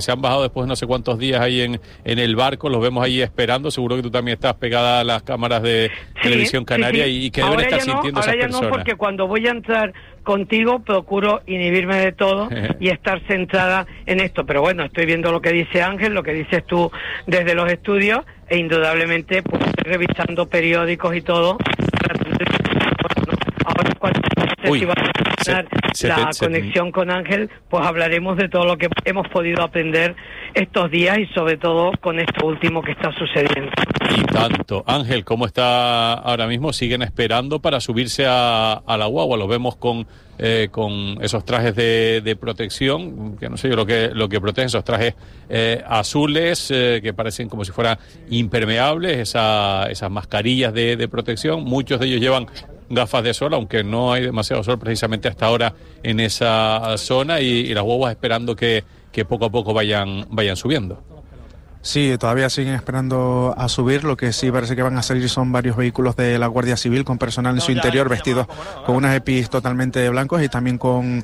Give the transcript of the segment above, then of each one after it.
se han bajado después de no sé cuántos días ahí en el barco, los vemos ahí esperando, seguro que tú también estás pegada a las cámaras de Televisión Canaria y que deben estar sintiendo esas personas. Ahora ya no, porque cuando voy a entrar contigo procuro inhibirme de todo y estar centrada en esto, pero bueno, estoy viendo lo que dice Ángel, lo que dices tú desde los estudios, e indudablemente pues estoy revisando periódicos y todo. Ahora cuando si va a tener la conexión con Ángel, pues hablaremos de todo lo que hemos podido aprender estos días y sobre todo con esto último que está sucediendo. Y tanto. Ángel, ¿cómo está ahora mismo? ¿Siguen esperando para subirse a la guagua? Los vemos con esos trajes de protección, que no sé yo lo que protegen, esos trajes azules que parecen como si fueran impermeables, esas mascarillas de protección. Muchos de ellos llevan gafas de sol, aunque no hay demasiado sol precisamente hasta ahora en esa zona, y las guaguas esperando que poco a poco vayan subiendo. Sí, todavía siguen esperando a subir. Lo que sí parece que van a salir son varios vehículos de la Guardia Civil con personal en su interior vestidos con unas EPIs totalmente blancos y también con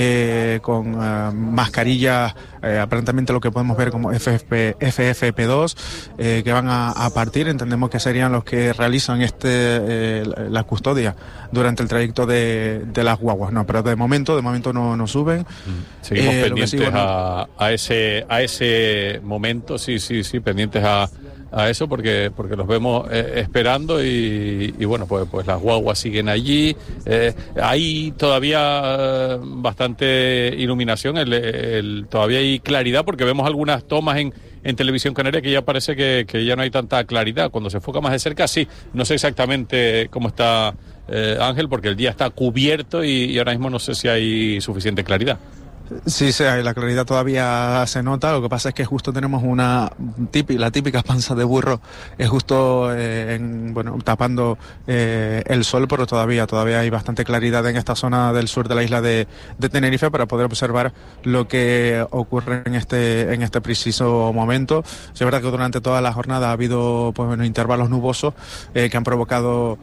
mascarillas, aparentemente lo que podemos ver como FFP2, que van a partir. Entendemos que serían los que realizan la custodia durante el trayecto de las guaguas. No, pero de momento no suben. Seguimos pendientes a ese momento, sí, pendientes a eso porque los vemos esperando y bueno, pues las guaguas siguen allí. Hay todavía bastante iluminación, todavía hay claridad porque vemos algunas tomas en Televisión Canaria que ya parece que ya no hay tanta claridad. Cuando se enfoca más de cerca, sí, no sé exactamente cómo está Ángel, porque el día está cubierto y ahora mismo no sé si hay suficiente claridad. Sí, la claridad todavía se nota. Lo que pasa es que justo tenemos la típica panza de burro, es justo tapando el sol, pero todavía hay bastante claridad en esta zona del sur de la isla de Tenerife para poder observar lo que ocurre en este preciso momento. Es verdad que durante toda la jornada ha habido intervalos nubosos que han provocado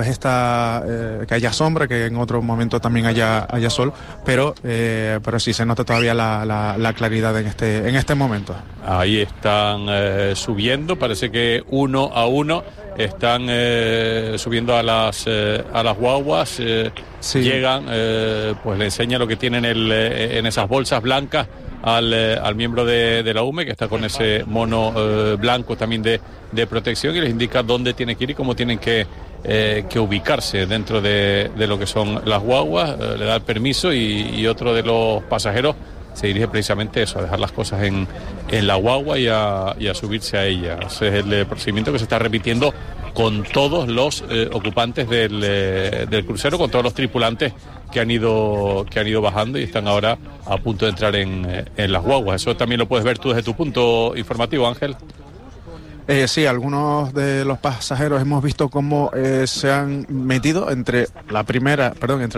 que haya sombra, que en otro momento también haya sol, pero sí se nota todavía la claridad en este momento. Ahí están subiendo, parece que uno a uno están subiendo a las guaguas, sí. Llegan, pues le enseña lo que tienen en esas bolsas blancas al miembro de la UME, que está con ese mono blanco también de protección, y les indica dónde tienen que ir y cómo tienen que ubicarse dentro de lo que son las guaguas. Le da el permiso y otro de los pasajeros se dirige precisamente a eso, a dejar las cosas en la guagua y a subirse a ella. Ese es el procedimiento que se está repitiendo con todos los ocupantes del crucero, con todos los tripulantes que han ido bajando y están ahora a punto de entrar en las guaguas. Eso también lo puedes ver tú desde tu punto informativo, Ángel. Sí, algunos de los pasajeros hemos visto cómo se han metido entre la primera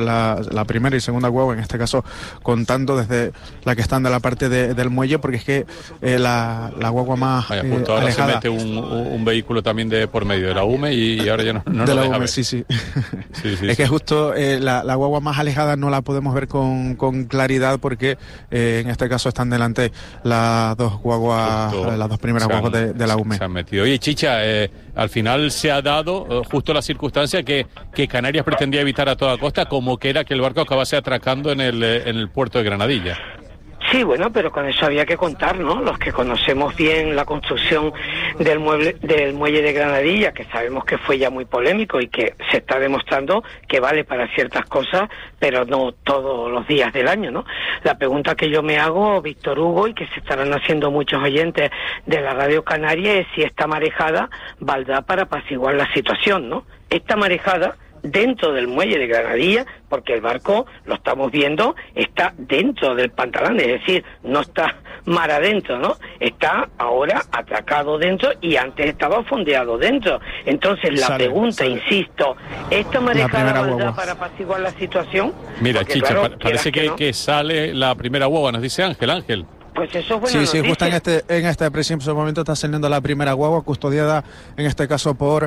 y segunda guagua, en este caso contando desde la que están de la parte del muelle, porque es que la guagua más justo ahora alejada, se mete un vehículo también de por medio de la UME y ahora ya no de lo la deja UME, ver. sí. Es que justo la guagua más alejada no la podemos ver con claridad porque en este caso están delante las dos guaguas, las dos primeras guaguas de la UME. Metido. Oye, Chicha, al final se ha dado justo la circunstancia que Canarias pretendía evitar a toda costa, como que era que el barco acabase atracando en el puerto de Granadilla. Sí, bueno, pero con eso había que contar, ¿no? Los que conocemos bien la construcción del muelle de Granadilla, que sabemos que fue ya muy polémico y que se está demostrando que vale para ciertas cosas, pero no todos los días del año, ¿no? La pregunta que yo me hago, Víctor Hugo, y que se estarán haciendo muchos oyentes de la Radio Canaria, es si esta marejada valdrá para apaciguar la situación, ¿no? Esta marejada dentro del muelle de Granadilla, porque el barco, lo estamos viendo, está dentro del pantalón, es decir, no está mar adentro, ¿no? Está ahora atracado dentro y antes estaba fondeado dentro. Entonces la pregunta, insisto, ¿esta marejada valdrá para apaciguar la situación? Mira, porque, Chicha, claro, parece que sale la primera guagua, nos dice Ángel. Pues eso es buena noticia. Sí, justo en este preciso momento está saliendo la primera guagua, custodiada en este caso por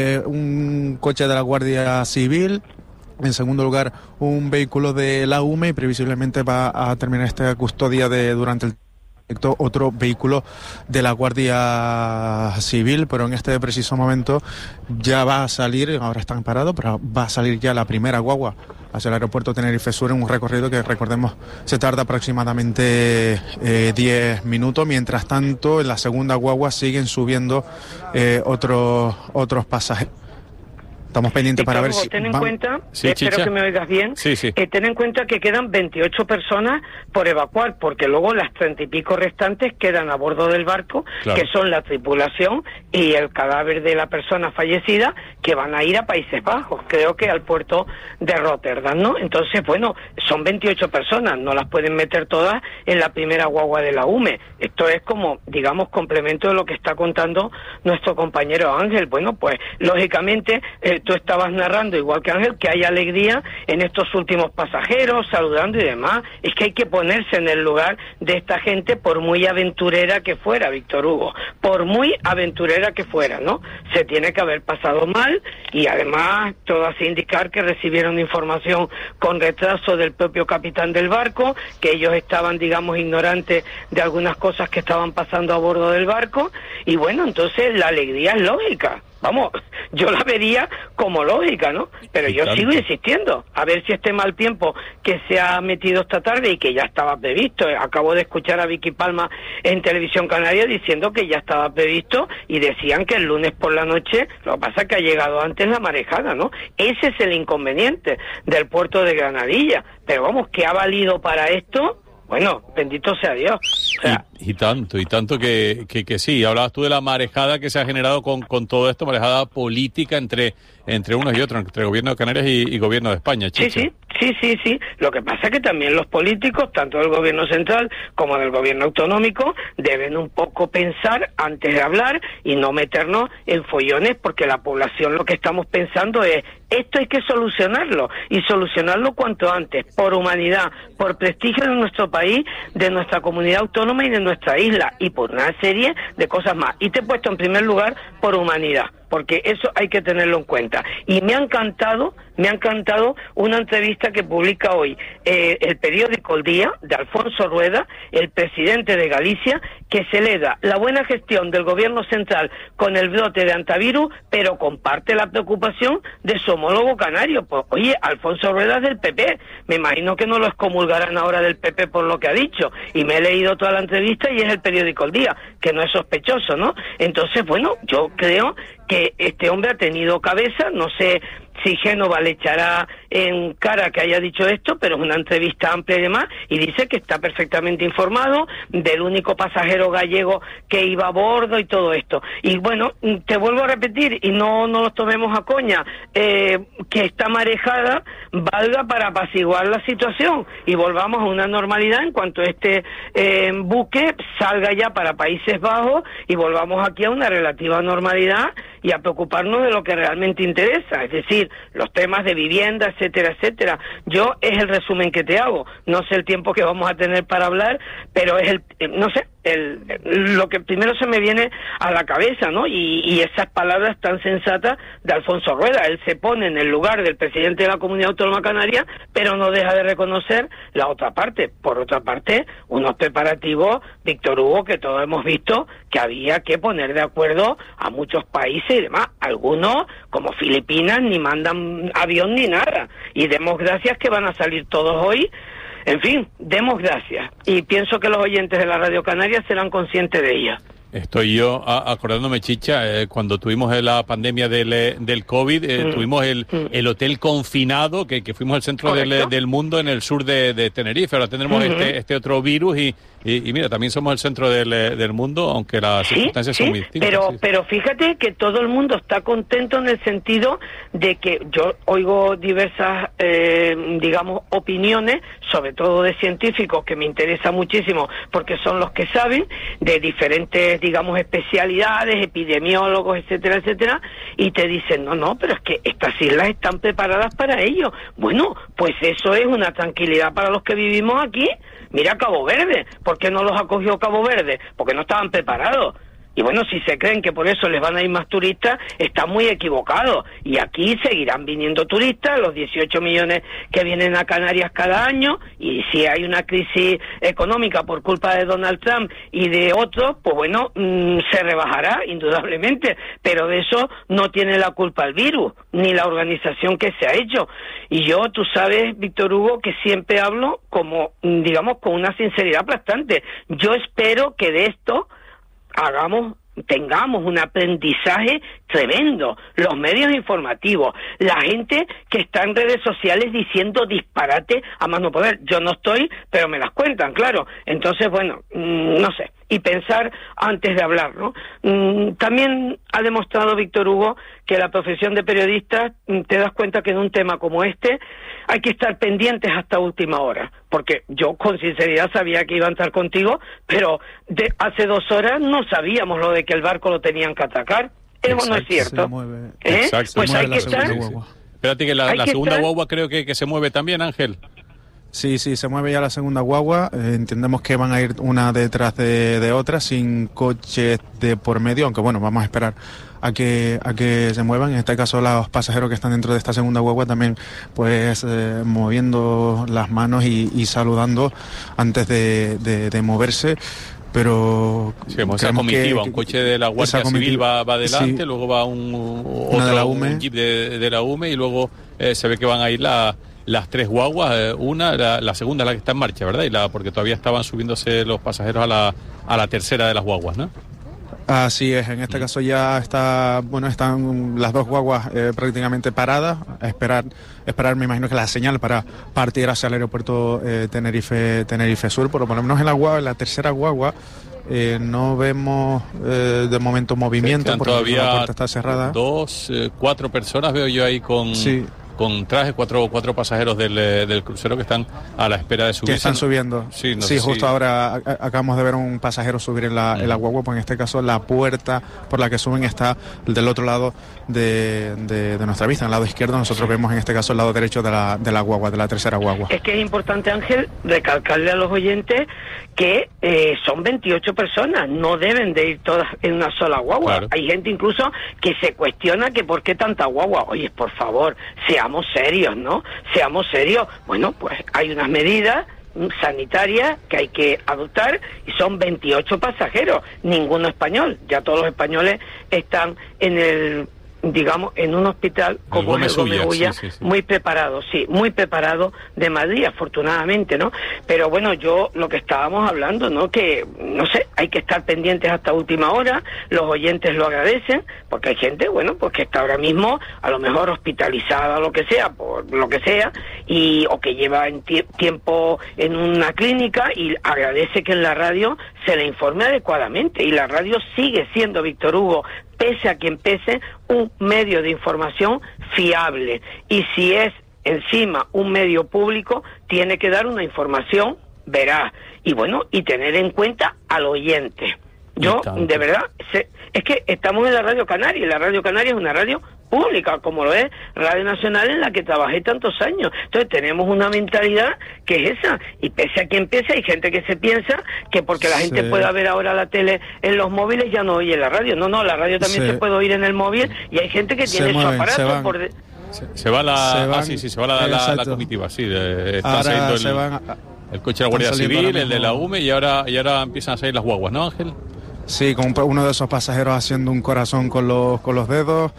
un coche de la Guardia Civil. En segundo lugar, un vehículo de la UME, y previsiblemente va a terminar esta custodia durante el otro vehículo de la Guardia Civil, pero en este preciso momento ya va a salir, ahora están parados, pero va a salir ya la primera guagua hacia el aeropuerto Tenerife Sur en un recorrido que, recordemos, se tarda aproximadamente 10 minutos. Mientras tanto, en la segunda guagua siguen subiendo otros pasajeros. Estamos pendientes para ver si... Ten en cuenta, sí, espero Chicha, que me oigas bien, sí. ten en cuenta que quedan 28 personas por evacuar, porque luego las 30 y pico restantes quedan a bordo del barco, claro, que son la tripulación y el cadáver de la persona fallecida, que van a ir a Países Bajos, creo que al puerto de Rotterdam, ¿no? Entonces, bueno, son 28 personas, no las pueden meter todas en la primera guagua de la UME. Esto es como, digamos, complemento de lo que está contando nuestro compañero Ángel. Bueno, pues, lógicamente, tú estabas narrando, igual que Ángel, que hay alegría en estos últimos pasajeros, saludando y demás. Es que hay que ponerse en el lugar de esta gente, por muy aventurera que fuera, Víctor Hugo, por muy aventurera que fuera, ¿no? Se tiene que haber pasado mal, y además todo hace indicar que recibieron información con retraso del propio capitán del barco, que ellos estaban, digamos, ignorantes de algunas cosas que estaban pasando a bordo del barco, y bueno, entonces la alegría es lógica. Vamos, yo la vería como lógica, ¿no? Pero yo sigo insistiendo, a ver si este mal tiempo que se ha metido esta tarde y que ya estaba previsto, acabo de escuchar a Vicky Palma en Televisión Canaria diciendo que ya estaba previsto, y decían que el lunes por la noche, lo que pasa es que ha llegado antes la marejada, ¿no? Ese es el inconveniente del puerto de Granadilla, pero vamos, ¿qué ha valido para esto? Bueno, bendito sea Dios. O sea, y tanto que sí. Hablabas tú de la marejada que se ha generado con todo esto, marejada política entre unos y otros, entre el gobierno de Canarias y gobierno de España, Chicha. Sí. Lo que pasa es que también los políticos, tanto del gobierno central como del gobierno autonómico, deben un poco pensar antes de hablar y no meternos en follones, porque la población lo que estamos pensando es: esto hay que solucionarlo, y solucionarlo cuanto antes, por humanidad, por prestigio de nuestro país, de nuestra comunidad autónoma y de nuestra isla, y por una serie de cosas más. Y te he puesto en primer lugar por humanidad, porque eso hay que tenerlo en cuenta. Y me ha encantado una entrevista que publica hoy el periódico El Día, de Alfonso Rueda, el presidente de Galicia, que celebra la buena gestión del gobierno central con el brote de antivirus, pero comparte la preocupación de su homólogo canario. Pues, oye, Alfonso Rueda es del PP, me imagino que no lo excomulgarán ahora del PP por lo que ha dicho, y me he leído toda la entrevista y es el periódico El Día, que no es sospechoso, ¿no? Entonces, bueno, yo creo que este hombre ha tenido cabeza, no sé si Génova le echará en cara que haya dicho esto, pero es una entrevista amplia y demás, y dice que está perfectamente informado del único pasajero gallego que iba a bordo y todo esto. Y bueno, te vuelvo a repetir, y no nos tomemos a coña, que esta marejada valga para apaciguar la situación y volvamos a una normalidad en cuanto este buque salga ya para Países Bajos, y volvamos aquí a una relativa normalidad y a preocuparnos de lo que realmente interesa, es decir, los temas de vivienda, etcétera, etcétera. Yo es el resumen que te hago, no sé el tiempo que vamos a tener para hablar, pero es lo que primero se me viene a la cabeza, ¿no? Y esas palabras tan sensatas de Alfonso Rueda. Él se pone en el lugar del presidente de la Comunidad Autónoma Canaria, pero no deja de reconocer la otra parte. Por otra parte, unos preparativos, Víctor Hugo, que todos hemos visto que había que poner de acuerdo a muchos países y demás. Algunos, como Filipinas, ni mandan avión ni nada. Y demos gracias que van a salir todos hoy. En fin, demos gracias. Y pienso que los oyentes de la Radio Canaria serán conscientes de ella. Estoy yo acordándome, Chicha, cuando tuvimos la pandemia del COVID, tuvimos el hotel confinado, que fuimos al centro del mundo en el sur de Tenerife. Ahora tendremos este otro virus y mira, también somos el centro del mundo, aunque las circunstancias son muy distintas. Pero fíjate que todo el mundo está contento en el sentido de que yo oigo diversas, digamos, opiniones, sobre todo de científicos, que me interesa muchísimo porque son los que saben, de diferentes, digamos, especialidades, epidemiólogos, etcétera, etcétera, y te dicen, no, pero es que estas islas están preparadas para ello. Bueno, pues eso es una tranquilidad para los que vivimos aquí. Mira Cabo Verde, ¿por qué no los acogió Cabo Verde? Porque no estaban preparados. Y bueno, si se creen que por eso les van a ir más turistas, están muy equivocados. Y aquí seguirán viniendo turistas, los 18 millones que vienen a Canarias cada año, y si hay una crisis económica por culpa de Donald Trump y de otros, pues bueno, se rebajará indudablemente, pero de eso no tiene la culpa el virus, ni la organización que se ha hecho. Y yo, tú sabes, Víctor Hugo, que siempre hablo como, digamos, con una sinceridad aplastante. Yo espero que de esto tengamos un aprendizaje tremendo, los medios informativos, la gente que está en redes sociales diciendo disparate a más no poder. Yo no estoy, pero me las cuentan, claro. Entonces, bueno, no sé, y pensar antes de hablar, ¿no? También ha demostrado Víctor Hugo que la profesión de periodista, te das cuenta que en un tema como este hay que estar pendientes hasta última hora, porque yo con sinceridad sabía que iba a estar contigo, pero hace 2 horas no sabíamos lo de que el barco lo tenían que atacar. Eso no es cierto. Exacto, pues hay que estar... Espérate que la segunda guagua creo que se mueve también, Ángel. Sí, se mueve ya la segunda guagua. Entendemos que van a ir una detrás de otra, sin coches de por medio, aunque bueno, vamos a esperar a que se muevan. En este caso, los pasajeros que están dentro de esta segunda guagua también, pues moviendo las manos y saludando antes de moverse. Pero sí, esa comitiva, un coche de la Guardia Civil va adelante, sí. Luego va un jeep de la UME y luego se ve que van a ir las 3 guaguas, la segunda la que está en marcha, ¿verdad? Porque todavía estaban subiéndose los pasajeros a la tercera de las guaguas, ¿no? Así es, en este caso ya están las 2 guaguas prácticamente paradas, a esperar, me imagino que la señal para partir hacia el aeropuerto Tenerife Sur, por lo menos en la tercera guagua no vemos de momento movimiento, porque todavía la puerta está cerrada. 4 personas veo yo ahí con traje, 4 pasajeros del crucero que están a la espera de subir. Que están subiendo. Sí, justo ahora acabamos de ver un pasajero subir en la guagua, pues en este caso la puerta por la que suben está del otro lado de nuestra vista, en el lado izquierdo. Nosotros vemos en este caso el lado derecho de la guagua, de la tercera guagua. Es que es importante, Ángel, recalcarle a los oyentes que son 28 personas, no deben de ir todas en una sola guagua. Claro. Hay gente incluso que se cuestiona que por qué tanta guagua. Oye, por favor, seamos serios, ¿no? Seamos serios. Bueno, pues hay unas medidas sanitarias que hay que adoptar y son 28 pasajeros, ninguno español. Ya todos los españoles están en un hospital como el Gómez Ulla, muy preparado de Madrid, afortunadamente, ¿no? Pero bueno, yo lo que estábamos hablando, ¿no? Que, no sé, hay que estar pendientes hasta última hora, los oyentes lo agradecen, porque hay gente, bueno, pues que está ahora mismo a lo mejor hospitalizada, por lo que sea, o que lleva tiempo en una clínica y agradece que en la radio se le informe adecuadamente, y la radio sigue siendo, Víctor Hugo, pese a quien pese, un medio de información fiable. Y si es encima un medio público, tiene que dar una información veraz. Y bueno, y tener en cuenta al oyente. Yo, de verdad, es que estamos en la Radio Canaria, y la Radio Canaria es una radio pública, como lo es Radio Nacional, en la que trabajé tantos años. Entonces tenemos una mentalidad que es esa, y pese a quien pese, hay gente que se piensa que porque la gente pueda ver ahora la tele en los móviles ya no oye la radio. No, la radio también se puede oír en el móvil, y hay gente que tiene su aparato se va la comitiva, sí, está saliendo el coche de la Guardia Civil, el de la UME, y ahora empiezan a salir las guaguas, ¿no, Ángel? Sí, con uno de esos pasajeros haciendo un corazón con los dedos.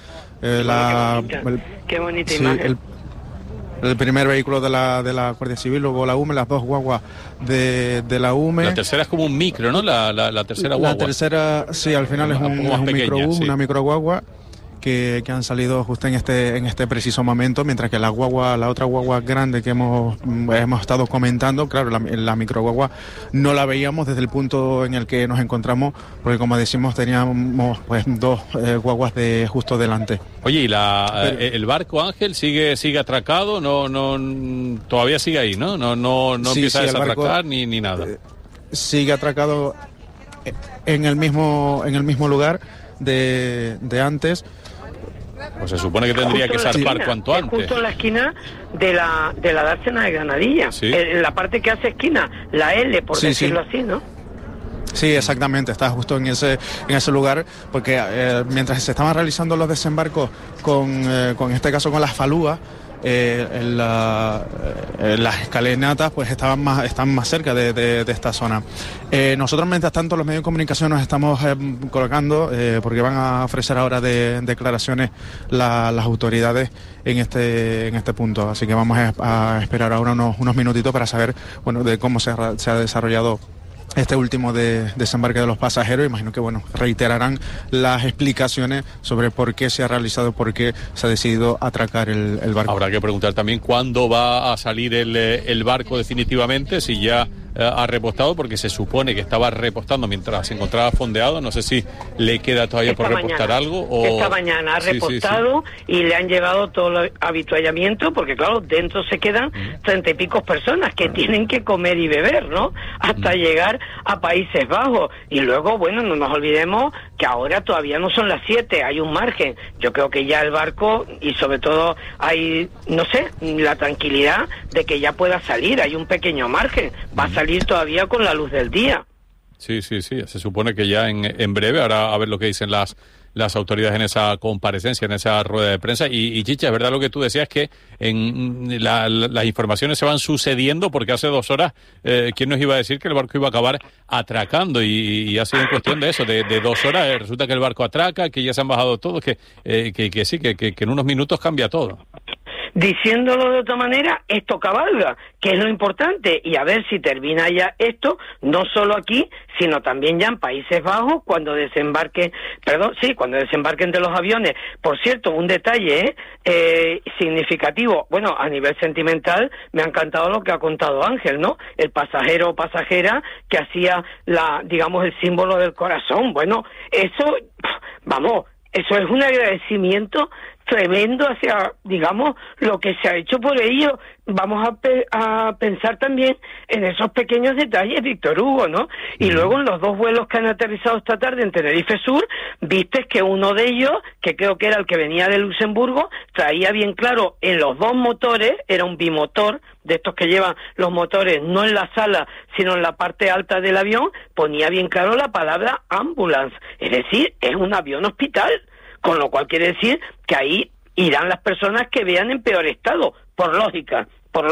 Qué bonita imagen. El primer vehículo de la Guardia Civil, luego la UME, las 2 guaguas de la UME. La tercera es como un micro, ¿no? La tercera guagua. La tercera, sí, al final es un microbús, una microguagua que han salido justo en este preciso momento, mientras que la otra guagua grande que hemos estado comentando, claro, la microguagua no la veíamos desde el punto en el que nos encontramos, porque como decimos teníamos pues 2 guaguas justo delante. Oye, y el barco, Ángel, sigue atracado, no todavía sigue ahí, ¿no? No empieza a desatracar ni nada. Sigue atracado en el mismo lugar de antes. Pues se supone que tendría que zarpar cuanto antes. Justo en la esquina de la dársena de Granadilla. ¿Sí? En la parte que hace esquina, la L, por decirlo así, ¿no? Sí, exactamente, está justo en ese lugar, porque mientras se estaban realizando los desembarcos en este caso con las falúas, las escalinatas pues están más cerca de esta zona. Nosotros, mientras tanto, los medios de comunicación nos estamos colocando porque van a ofrecer ahora declaraciones las autoridades en este punto, así que vamos a esperar ahora unos minutitos para saber de cómo se ha desarrollado este último desembarque de los pasajeros. Imagino que reiterarán las explicaciones sobre por qué se ha realizado, por qué se ha decidido atracar el barco. Habrá que preguntar también cuándo va a salir el barco definitivamente, si ya ha repostado, porque se supone que estaba repostando mientras se encontraba fondeado. No sé si le queda todavía por repostar algo o... Esta mañana ha repostado y le han llevado todo el habituallamiento, porque claro, dentro se quedan 30 y pico personas que tienen que comer y beber, ¿no? Hasta llegar a Países Bajos. Y luego, no nos olvidemos que ahora todavía no son las 7, hay un margen. Yo creo que ya el barco, y sobre todo hay, la tranquilidad de que ya pueda salir, hay un pequeño margen, va a salir todavía con la luz del día. Sí, se supone que ya en breve, ahora a ver lo que dicen las autoridades en esa comparecencia, en esa rueda de prensa. Y Chicha, es verdad lo que tú decías, que las informaciones se van sucediendo, porque hace 2 horas, ¿quién nos iba a decir que el barco iba a acabar atracando? Y ha sido en cuestión de eso, de 2 horas, resulta que el barco atraca, que ya se han bajado todos, que en unos minutos cambia todo. Diciéndolo de otra manera, esto cabalga, que es lo importante, y a ver si termina ya esto, no solo aquí, sino también ya en Países Bajos, cuando desembarquen de los aviones. Por cierto, un detalle significativo, a nivel sentimental, me ha encantado lo que ha contado Ángel, ¿no? El pasajero o pasajera que hacía el símbolo del corazón. Eso es un agradecimiento tremendo hacia, lo que se ha hecho por ellos. Vamos a pensar también en esos pequeños detalles, Víctor Hugo, ¿no? Y luego en los 2 vuelos que han aterrizado esta tarde en Tenerife Sur, viste que uno de ellos, que creo que era el que venía de Luxemburgo, traía bien claro en los 2 motores, era un bimotor, de estos que llevan los motores no en la sala, sino en la parte alta del avión, ponía bien claro la palabra ambulance, es decir, es un avión hospital. Con lo cual quiere decir que ahí irán las personas que vean en peor estado, por lógica.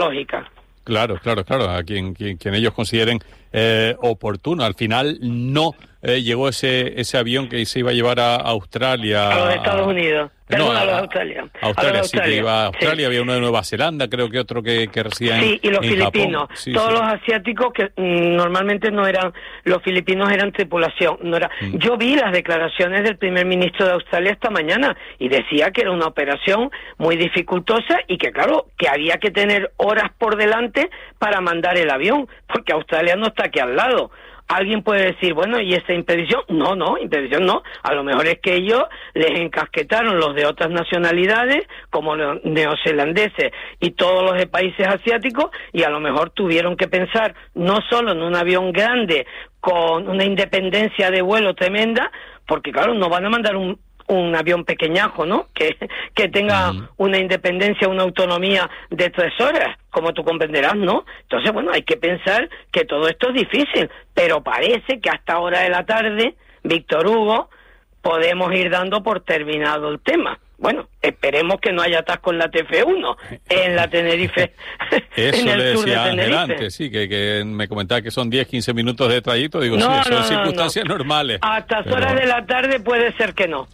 Claro, a quien ellos consideren oportuno. Al final no llegó ese avión que se iba a llevar a Australia. A los Estados Unidos. A los Australia. Sí, que iba a Australia, sí. Había uno de Nueva Zelanda, creo que otro que residía y los filipinos. Sí, todos los asiáticos que normalmente no eran, los filipinos eran tripulación. No era. Yo vi las declaraciones del primer ministro de Australia esta mañana y decía que era una operación muy dificultosa y que claro, que había que tener horas por delante para mandar el avión, porque Australia no está aquí al lado. Alguien puede decir, ¿y esta impedición? No, impedición no. A lo mejor es que ellos les encasquetaron los de otras nacionalidades, como los neozelandeses y todos los de países asiáticos, y a lo mejor tuvieron que pensar no solo en un avión grande con una independencia de vuelo tremenda, porque claro, no van a mandar un avión pequeñajo, ¿no? Que tenga una independencia, una autonomía de 3 horas, como tú comprenderás, ¿no? Entonces, hay que pensar que todo esto es difícil, pero parece que hasta ahora de la tarde, Víctor Hugo, podemos ir dando por terminado el tema. Esperemos que no haya atasco en la TF1, en la Tenerife. Eso en el le sur de decía Tenerife. antes, sí, que me comentaba que son 10-15 minutos de trayecto. Digo, son circunstancias normales. Hasta horas de la tarde puede ser que no,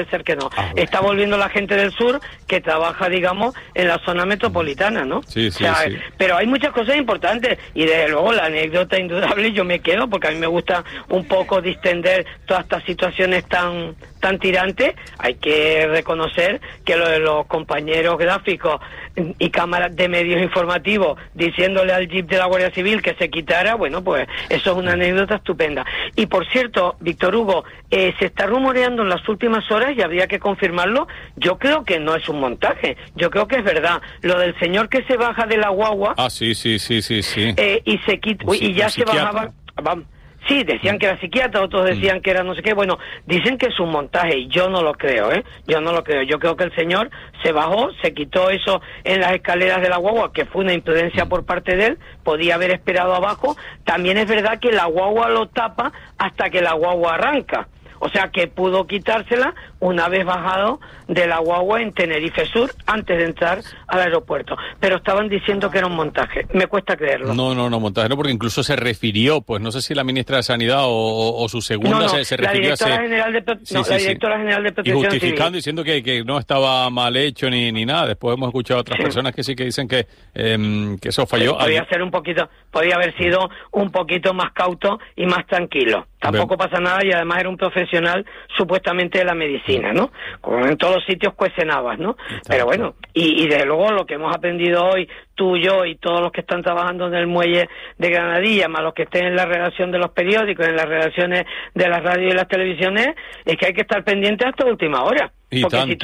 Está volviendo la gente del sur que trabaja, en la zona metropolitana, ¿no? Sí. Pero hay muchas cosas importantes y desde luego la anécdota indudable yo me quedo, porque a mí me gusta un poco distender todas estas situaciones tan tirantes. Hay que reconocer que lo de los compañeros gráficos y cámaras de medios informativos diciéndole al jeep de la Guardia Civil que se quitara, pues eso es una anécdota estupenda. Y por cierto, Víctor Hugo, se está rumoreando en las últimas horas, y habría que confirmarlo, yo creo que no es un montaje, yo creo que es verdad, lo del señor que se baja de la guagua. Sí. Y se quita, y ya se bajaba... Sí, decían que era psiquiatra, otros decían que era no sé qué. Bueno, dicen que es un montaje y yo no lo creo, Yo no lo creo. Yo creo que el señor se bajó, se quitó eso en las escaleras de la guagua, que fue una imprudencia por parte de él, podía haber esperado abajo. También es verdad que la guagua lo tapa hasta que la guagua arranca. O sea que pudo quitársela una vez bajado de la guagua en Tenerife Sur antes de entrar al aeropuerto. Pero estaban diciendo que era un montaje. Me cuesta creerlo. No, montaje no, porque incluso se refirió, pues no sé si la ministra de Sanidad o su segunda se refirió a la directora general de Protección y justificando, Civil. diciendo que no estaba mal hecho ni nada. Después hemos escuchado a otras personas que sí que dicen que eso falló. Podría haber sido un poquito más cauto y más tranquilo. Tampoco pasa nada y además era un profesional supuestamente de la medicina, ¿no? Como en todos los sitios cuestionabas, ¿no? Exacto. Pero bueno, y desde luego lo que hemos aprendido hoy, tú, yo y todos los que están trabajando en el muelle de Granadilla, más los que estén en la redacción de los periódicos, en las redacciones de las radios y las televisiones, es que hay que estar pendientes hasta última hora. Porque si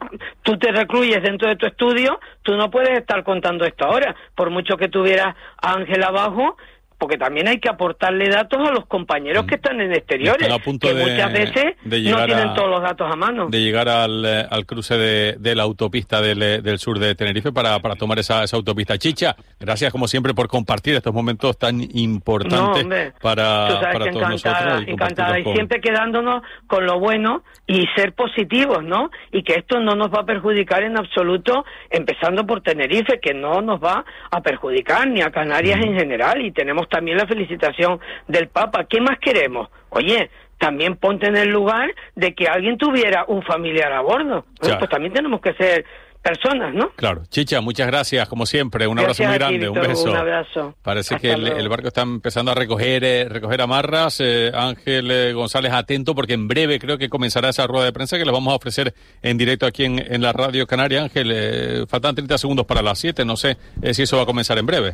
tú te recluyes dentro de tu estudio, tú no puedes estar contando esto ahora, por mucho que tuvieras a Ángel abajo, porque también hay que aportarle datos a los compañeros que están en exteriores, que muchas veces no tienen todos los datos a mano. De llegar al cruce de la autopista del sur de Tenerife para tomar esa autopista. Chicha, gracias como siempre por compartir estos momentos tan importantes para todos nosotros. Encantada, y siempre quedándonos con lo bueno y ser positivos, ¿no? Y que esto no nos va a perjudicar en absoluto, empezando por Tenerife, que no nos va a perjudicar, ni a Canarias en general, y tenemos también la felicitación del Papa. ¿Qué más queremos? Oye, también ponte en el lugar de que alguien tuviera un familiar a bordo. Pues también tenemos que ser personas, ¿no? Claro. Chicha, muchas gracias, como siempre. Un abrazo muy grande, Víctor, un beso. Un abrazo. Parece que el barco está empezando a recoger amarras. Ángel González, atento, porque en breve creo que comenzará esa rueda de prensa que les vamos a ofrecer en directo aquí en la Radio Canaria. Ángel, faltan 30 segundos para las 7. No sé si eso va a comenzar en breve.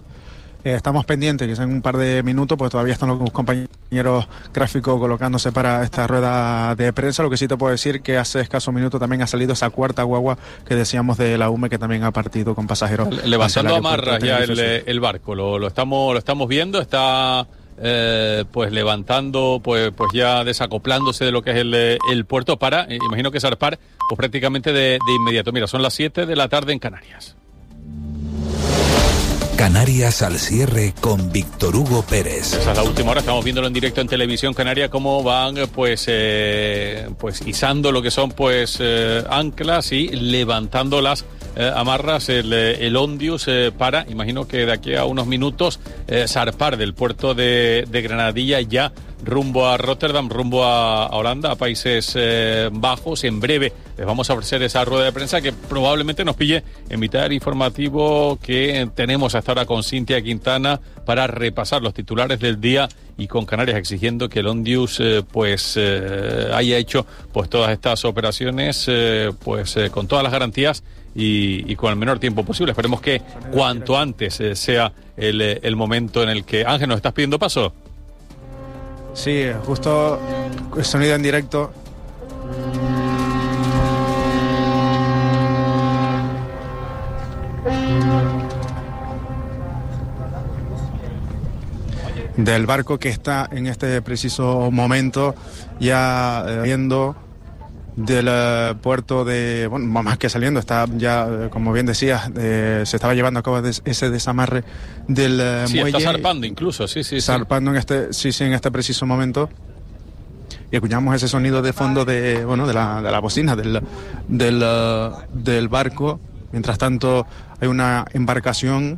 Estamos pendientes, quizás en un par de minutos, pues todavía están los compañeros gráficos colocándose para esta rueda de prensa. Lo que sí te puedo decir que hace escaso minuto también ha salido esa cuarta guagua que decíamos de la UME, que también ha partido con pasajeros. Levantando amarras ya el barco, lo estamos viendo, está pues levantando, pues ya desacoplándose de lo que es el puerto para, imagino que zarpar pues prácticamente de inmediato. Mira, son las 7 de la tarde en Canarias. Canarias al cierre con Víctor Hugo Pérez. Esa es la última hora, estamos viéndolo en directo en Televisión Canaria, cómo van pues izando lo que son anclas y levantando las amarras el Ondius para, imagino que de aquí a unos minutos, zarpar del puerto de Granadilla ya rumbo a Rotterdam, rumbo a Holanda, a Países Bajos. En breve les vamos a ofrecer esa rueda de prensa que probablemente nos pille en mitad del informativo que tenemos hasta ahora con Cintia Quintana para repasar los titulares del día, y con Canarias exigiendo que el Ondius haya hecho pues todas estas operaciones con todas las garantías y con el menor tiempo posible. Esperemos que cuanto antes sea el momento en el que... Ángel, ¿nos estás pidiendo paso? Sí, justo sonido en directo. Del barco que está en este preciso momento ya viendo del puerto de... Bueno, más que saliendo, está ya, como bien decías, se estaba llevando a cabo ese desamarre del muelle. Está zarpando incluso, sí. Zarpando en este preciso momento. Y escuchamos ese sonido de fondo de la bocina del barco. Mientras tanto, hay una embarcación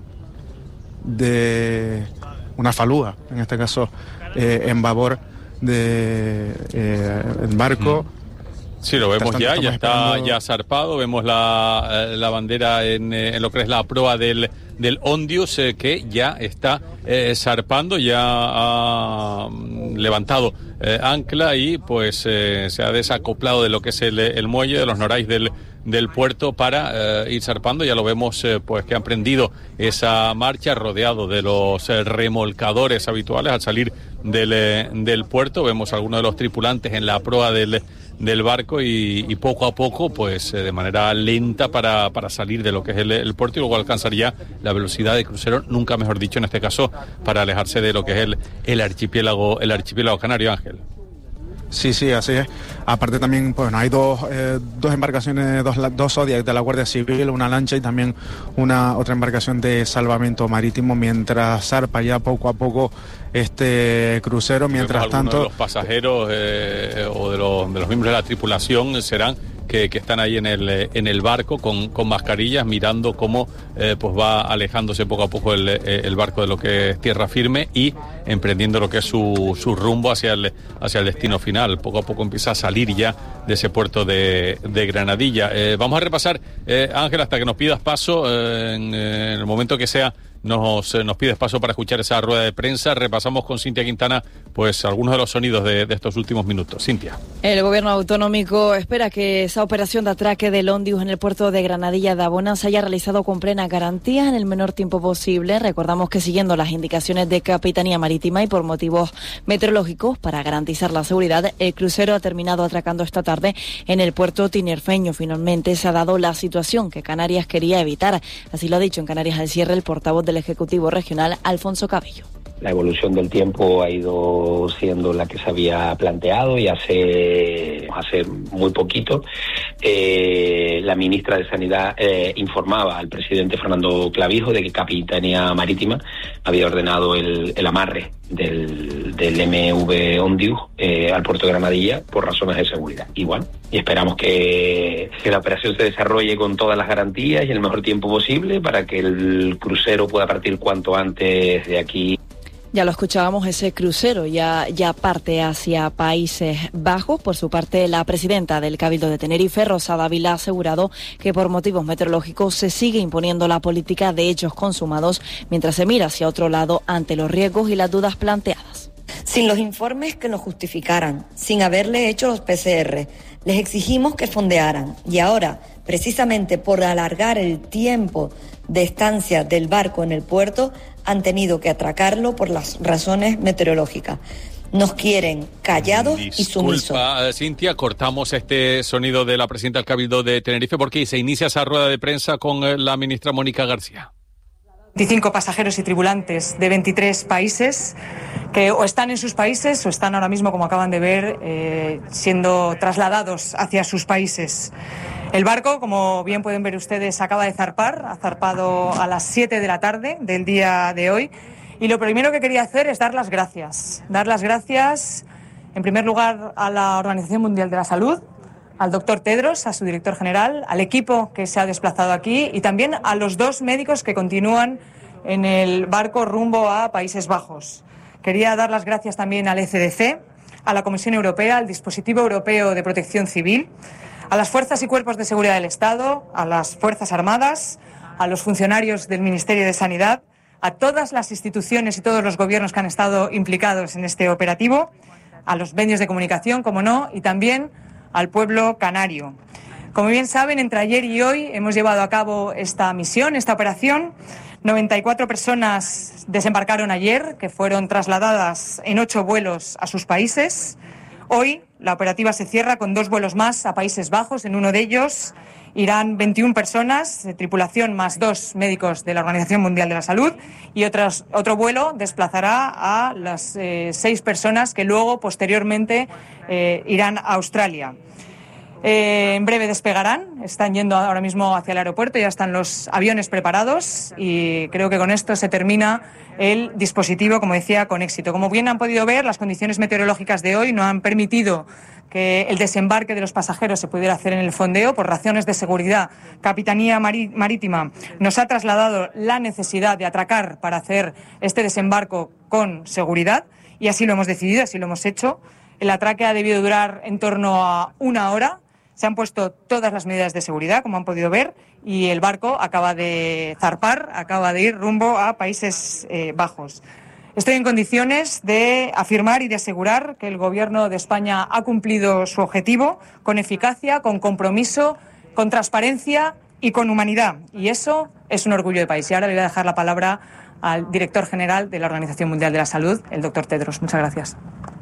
de una falúa, en este caso, en babor del barco. Sí, lo vemos ya está ya zarpado, vemos la bandera en lo que es la proa del Ondius, que ya está zarpando, ya ha levantado ancla y pues se ha desacoplado de lo que es el muelle, de los norais del del puerto para ir zarpando. Ya lo vemos, pues que han prendido esa marcha rodeado de los remolcadores habituales al salir del puerto. Vemos a algunos de los tripulantes en la proa del barco y poco a poco, pues de manera lenta para salir de lo que es el puerto y luego alcanzar ya la velocidad de crucero, nunca mejor dicho en este caso, para alejarse de lo que es el archipiélago canario, Ángel. Sí, así es. Aparte también, bueno, hay dos embarcaciones, dos Zodiac de la Guardia Civil, una lancha y también otra embarcación de salvamento marítimo, mientras zarpa ya poco a poco este crucero. Mientras tanto, de los pasajeros o de los miembros de la tripulación serán que están ahí en el barco con mascarillas, mirando cómo pues va alejándose poco a poco el barco de lo que es tierra firme y emprendiendo lo que es su rumbo hacia el destino final. Poco a poco empieza a salir ya de ese puerto de Granadilla. Vamos a repasar, Ángel, hasta que nos pidas paso, en el momento que sea, nos pides paso para escuchar esa rueda de prensa. Repasamos con Cintia Quintana pues algunos de los sonidos de estos últimos minutos. Cintia. El gobierno autonómico espera que esa operación de atraque del Ondius en el puerto de Granadilla de Abona se haya realizado con plena garantía en el menor tiempo posible. Recordamos que siguiendo las indicaciones de Capitanía Marítima y por motivos meteorológicos para garantizar la seguridad, el crucero ha terminado atracando esta tarde en el puerto tinerfeño. Finalmente se ha dado la situación que Canarias quería evitar. Así lo ha dicho en Canarias al cierre el portavoz del Ejecutivo Regional, Alfonso Cabello. La evolución del tiempo ha ido siendo la que se había planteado y hace muy poquito la ministra de Sanidad informaba al presidente Fernando Clavijo de que Capitanía Marítima había ordenado el amarre del MV Ondius al puerto de Granadilla por razones de seguridad. Y esperamos que la operación se desarrolle con todas las garantías y en el mejor tiempo posible para que el crucero pueda partir cuanto antes de aquí. Ya lo escuchábamos, ese crucero ya parte hacia Países Bajos. Por su parte, la presidenta del Cabildo de Tenerife, Rosa Dávila, ha asegurado que por motivos meteorológicos se sigue imponiendo la política de hechos consumados mientras se mira hacia otro lado ante los riesgos y las dudas planteadas. Sin los informes que nos justificaran, sin haberle hecho los PCR, les exigimos que fondearan y ahora, precisamente por alargar el tiempo de estancia del barco en el puerto, han tenido que atracarlo por las razones meteorológicas. Nos quieren callados y sumisos. Disculpa, Cintia, cortamos este sonido de la presidenta del Cabildo de Tenerife porque se inicia esa rueda de prensa con la ministra Mónica García. 25 pasajeros y tripulantes de 23 países que o están en sus países o están ahora mismo, como acaban de ver, siendo trasladados hacia sus países. El barco, como bien pueden ver ustedes, acaba de zarpar, ha zarpado a las 7 de la tarde del día de hoy. Y lo primero que quería hacer es dar las gracias. Dar las gracias, en primer lugar, a la Organización Mundial de la Salud, al doctor Tedros, a su director general, al equipo que se ha desplazado aquí y también a los 2 médicos que continúan en el barco rumbo a Países Bajos. Quería dar las gracias también al ECDC, a la Comisión Europea, al Dispositivo Europeo de Protección Civil, a las fuerzas y cuerpos de seguridad del Estado, a las Fuerzas Armadas, a los funcionarios del Ministerio de Sanidad, a todas las instituciones y todos los gobiernos que han estado implicados en este operativo, a los medios de comunicación, como no, y también al pueblo canario. Como bien saben, entre ayer y hoy hemos llevado a cabo esta misión, esta operación. 94 personas desembarcaron ayer, que fueron trasladadas en 8 vuelos a sus países. Hoy la operativa se cierra con 2 vuelos más a Países Bajos. En uno de ellos irán 21 personas de tripulación más 2 médicos de la Organización Mundial de la Salud y otro vuelo desplazará a las 6 personas que luego, posteriormente, irán a Australia. En breve despegarán, están yendo ahora mismo hacia el aeropuerto, ya están los aviones preparados y creo que con esto se termina el dispositivo, como decía, con éxito. Como bien han podido ver, las condiciones meteorológicas de hoy no han permitido que el desembarque de los pasajeros se pudiera hacer en el fondeo por razones de seguridad. Capitanía Marítima nos ha trasladado la necesidad de atracar para hacer este desembarco con seguridad y así lo hemos decidido, así lo hemos hecho. El atraque ha debido durar en torno a 1 hora. Se han puesto todas las medidas de seguridad, como han podido ver, y el barco acaba de zarpar, acaba de ir rumbo a Países Bajos. Estoy en condiciones de afirmar y de asegurar que el Gobierno de España ha cumplido su objetivo con eficacia, con compromiso con transparencia y con humanidad. Y eso es un orgullo de país. Y ahora le voy a dejar la palabra al director general de la Organización Mundial de la Salud, el doctor Tedros. Muchas gracias.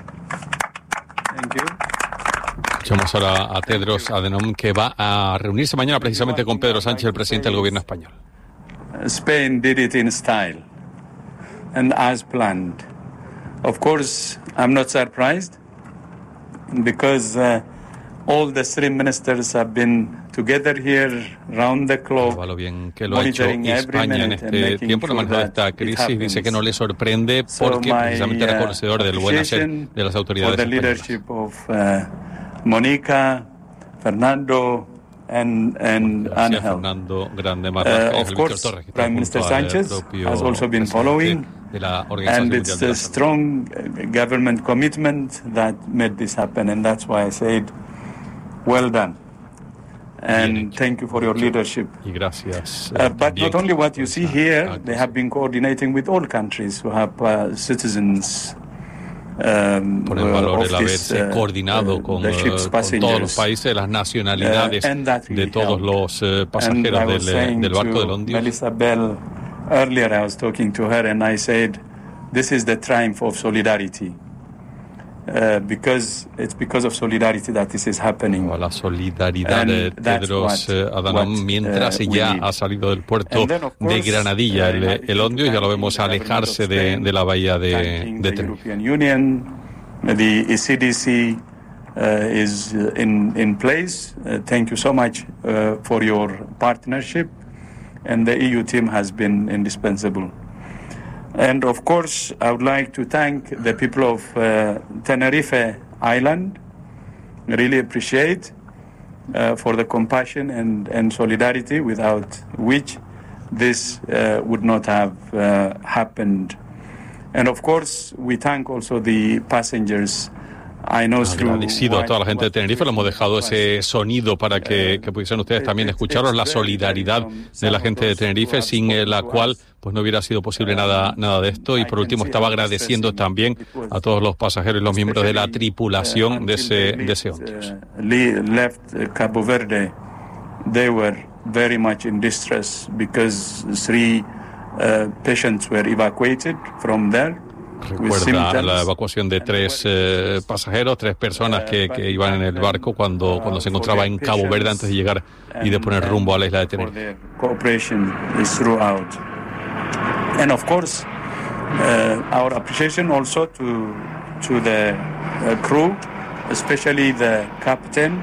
Escuchamos ahora a Tedros Adhanom, que va a reunirse mañana precisamente con Pedro Sánchez, el presidente del gobierno español. Spain did it in style and as planned. Of course, I'm not surprised because all the three ministers have been together here round the clock. Lo bien que lo ha hecho España en este tiempo, la manejo de esta crisis. Dice que no le sorprende porque precisamente era conocedor del buen hacer de las autoridades españolas. Monica, Fernando, and Ángel. Fernando Grande Marlasca, of course, Prime Minister Sanchez has also been following, and it's a strong government commitment that made this happen, and that's why I said, well done. And thank you for your leadership. Y gracias. But not only what you see here, they have been coordinating with all countries who have citizens. Por el valor el haberse coordinado con todos los países, las nacionalidades de todos los pasajeros del barco del Ondius. Melissa Bell, earlier I was talking to her and I said, this is the triumph of solidarity. Because of solidarity that this is happening. La solidaridad de Tedros Adhanom mientras ya ha salido del puerto de Granadilla el Ondius, ya lo vemos alejarse de la bahía de Tenerife. The ECDC is in place. Thank you so much for your partnership, and the EU team has been indispensable. And of course, I would like to thank the people of Tenerife Island. Really appreciate for the compassion and solidarity without which this would not have happened. And of course, we thank also the passengers. Agradecido a toda la gente de Tenerife, le hemos dejado ese sonido para que pudiesen ustedes también escucharlos, la solidaridad de la gente de Tenerife, sin la cual pues no hubiera sido posible nada de esto. Y por último estaba agradeciendo también a todos los pasajeros y los miembros de la tripulación de ese Ondius. Left Cabo Verde, they were very much in distress because 3 patients were evacuated from there. Recuerda la evacuación de 3 pasajeros, 3 personas que iban en el barco cuando se encontraba en Cabo Verde antes de llegar y de poner rumbo a la isla de Tenerife. Cooperation is throughout. And of course, our appreciation also to the crew, especially the captain,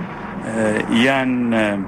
Jan